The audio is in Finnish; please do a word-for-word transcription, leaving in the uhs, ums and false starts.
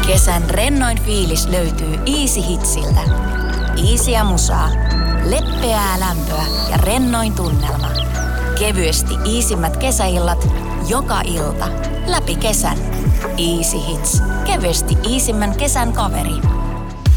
Kesän rennoin fiilis löytyy Easy Hitsiltä. Easyä musaa, leppeää lämpöä ja rennoin tunnelma. Kevyesti iisimmät kesäillat joka ilta. Läpi kesän. Easy Hits. Kevyesti iisimmän kesän kaveri.